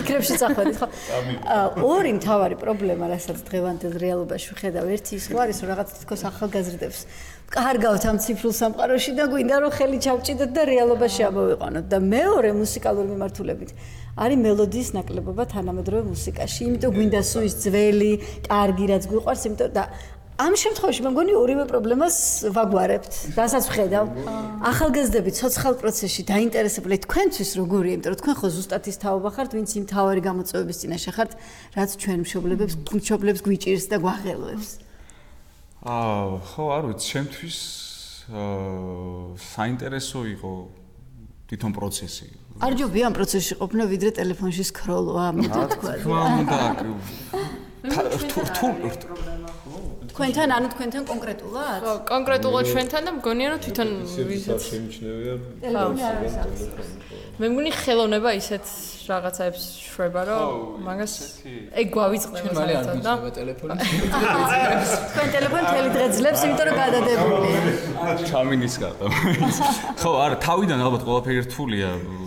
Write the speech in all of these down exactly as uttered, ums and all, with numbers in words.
ფიქრებში წახვედით, ხო? ორი მთავარი პრობლემა, რასაც დღევანდელ რეალობაში ვხედავ, ერთი ის არის, რომ რაღაც თითქოს ახალგაზრდებს კარგავთ ამ ციფრულ სამყაროში და გვინდა რომ ხელი ჩავჭიდოთ და რეალობაში ამოვიყვანოთ და მეორე მუსიკალური მიმართულებით არის მელოდიის ნაკლებობა თანამედროვე მუსიკაში. იმიტომ გვინდა სულ ის ძველი, კარგი რაც გვიყვარს, იმიტომ და ამ შემთხვევაში მე მგონი ორივე პრობლემას ვაგვარებთ. რასაც ვხედავ, ახალგაზრდები ცოცხალ პროცესში დაინტერესებული თქვენთვის როგორია, იმიტომ რომ თქვენ ხო ზუსტად ის თაობა ხართ, ვინც იმ თავარი გამოწვევების წინაშე ხართ, რაც ჩვენ მშობლებებს, მშობლებს გვიჭირს და გვაღელვებს. აა, ხო, არ ვიცი, ჩემთვის აა საინტერესო იყო თვითონ პროცესი. არ ჯობია ამ პროცესში ყოფნა ვიდრე ტელეფონში სკროლვა, ამიტომ თქვა. თქმა უნდა, თქვენთან, ანუ თქვენთან კონკრეტულად? ხო, კონკრეტულად ჩვენთან და მგონია რომ თვითონ ვისაც შემჩნევია ტელეფონი არ არის. მე მგონი ხელოვნება ისეთ რაღაცაებს შვება რომ მაგას ეგ გვავიწყდება საერთოდ და ტელეფონი. თქვენ ტელეფონი თელი დღე ძლებს, იმიტომ რომ გადადებულია. ჩამინის გატა. ხო, არა, თავიდან ალბათ ყველაფერი რთულია.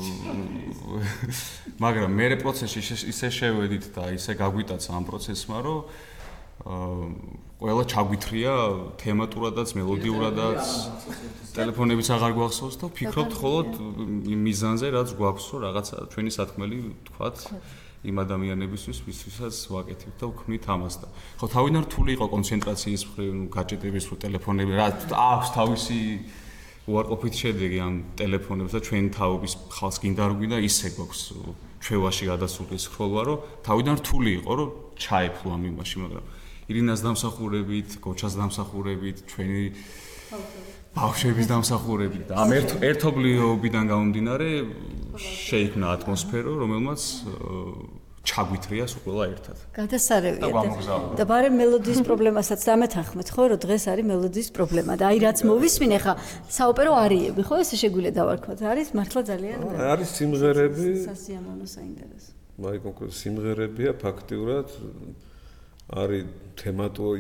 მაგრამ მე პროცესში ისე შევედით და ისე გაგვიტაცა ამ პროცესმა, რომ ყველა ჩაგვითრია თემატურადაც, მელოდიურადაც, ტელეფონებიც აღარ გვახსოვს და ვფიქრობთ მხოლოდ იმ მიზანზე, რაც გვაქვს, რომ რაღაცა ჩვენი სათქმელი თქვათ იმ ადამიანებისთვის, ვისაც ვაკეთებთ და ვქმნით ამას და ხო თავიდან რთული იყო კონცენტრაციის მხრივ, გაჭედების მხრივ ტელეფონები, რა აქვს თავისი უარყოფითი შედეგი ამ ტელეფონებს და ჩვენი თაობის ხალხს გინდა რომ გვინდა ისე გვაქვს ჩვევაში გადასული სკროლვა, რომ თავიდან რთული იყო, რომ ჩაეფლო ამ იმაში, მაგრამ ირინას დამსახურებით, გოჩას დამსახურებით, ჩვენი ბავშვების დამსახურებით და ამ ერთობლიობიდან გამომდინარე შეიქმნა ატმოსფერო, რომელმაც ჩაგვითრია სულ ყველა ერთად. გადასარევია და ბარემ მელოდიის პრობლემასაც დამეთანხმეთ, ხო, რომ დღეს არის მელოდიის პრობლემა და აი რაც მოვისმინე ხა საოპერო არიები, ხო, ესე შეგვიძლია დავარქვათ, არის მართლა ძალიან არის სიმღერები, სასიამოვნო საინტერესო. მაი კონკრეტ სიმღერებია ფაქტიურად არის თემატური